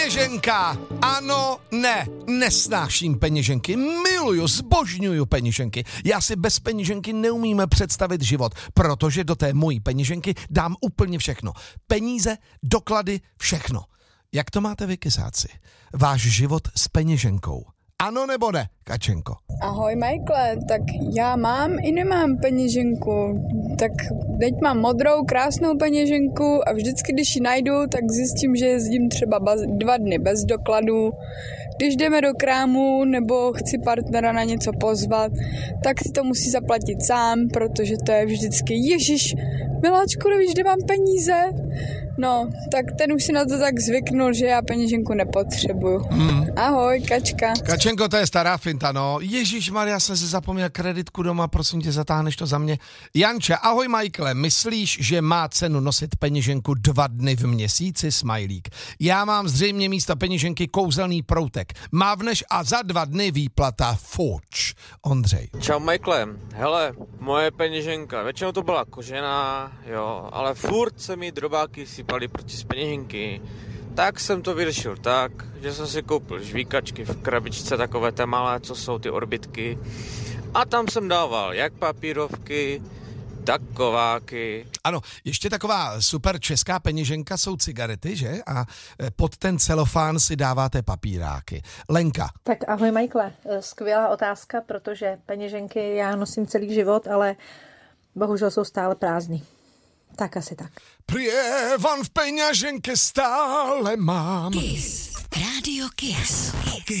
Peněženka, ano, ne, nesnáším peněženky, miluju, zbožňuju peněženky. Já si bez peněženky neumíme představit život, protože do té mojí peněženky dám úplně všechno. Peníze, doklady, všechno. Jak to máte vy, kysáci? Váš život s peněženkou. Ano nebo ne, Kačenko? Ahoj, Michaele, tak já mám i nemám peněženku. Tak teď mám modrou, krásnou peněženku a vždycky, když ji najdu, tak zjistím, že jezdím třeba 2 dny bez dokladů. Když jdeme do krámu nebo chci partnera na něco pozvat, tak si to musí zaplatit sám, protože to je vždycky Ježiš, miláčku, nevíš, kde mám peníze? No, tak ten už si na to tak zvyknul, že já peněženku nepotřebuju. Ahoj, Kačka. Kačenko, to je stará finta, no. Ježišmarja, jsem si zapomněl kreditku doma, prosím tě, zatáhneš to za mě. Janče, ahoj, Michaele, myslíš, že má cenu nosit peněženku 2 dny v měsíci, smajlík? Já mám zřejmě místo peněženky kouzelný proutek. Mávneš a za 2 dny výplata, fuč. Ondřej. Čau, Michaele, hele, moje peněženka, většinou to byla kožená, jo, ale furt se mi drobáky sypaly proti z peněženky. Tak jsem to vyřešil tak, že jsem si koupil žvíkačky v krabičce, takové té malé, co jsou ty orbitky. A tam jsem dával jak papírovky, tak kováky. Ano, ještě taková super česká peněženka jsou cigarety, že? A pod ten celofán si dáváte papíráky. Lenka. Tak ahoj, Michaele, skvělá otázka, protože peněženky já nosím celý život, ale bohužel jsou stále prázdný. Tak asi tak. Prievan v peněženke stále mám. Kiss. Radio Kiss.